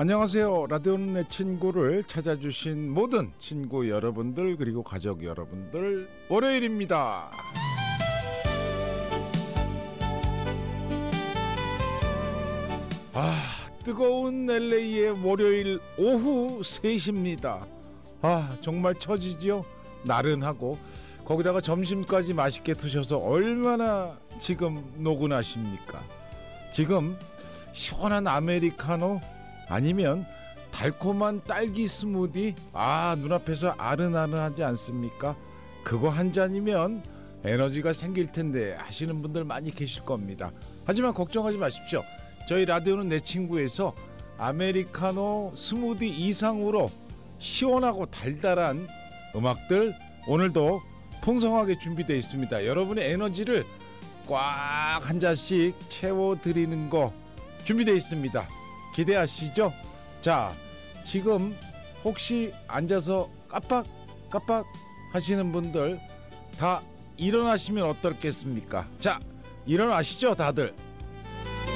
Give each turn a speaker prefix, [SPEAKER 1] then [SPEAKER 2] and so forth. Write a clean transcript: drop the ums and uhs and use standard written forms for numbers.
[SPEAKER 1] 안녕하세요. 라디오는 내 친구를 찾아주신 모든 친구 여러분들 그리고 가족 여러분들, 월요일입니다. 뜨거운 LA의 월요일 오후 3시입니다. 정말 처지지요. 나른하고 거기다가 점심까지 맛있게 드셔서 얼마나 지금 노곤하십니까? 지금 시원한 아메리카노 아니면 달콤한 딸기 스무디, 눈앞에서 아른아른하지 않습니까? 그거 한 잔이면 에너지가 생길 텐데 하시는 분들 많이 계실 겁니다. 하지만 걱정하지 마십시오. 저희 라디오는 내 친구에서 아메리카노 스무디 이상으로 시원하고 달달한 음악들 오늘도 풍성하게 준비되어 있습니다. 여러분의 에너지를 꽉 한 잔씩 채워드리는 거 준비되어 있습니다. 기대하시죠? 자, 지금 혹시 앉아서 깜빡깜빡 하시는 분들 다 일어나시면 어떻겠습니까? 자, 일어나시죠 다들.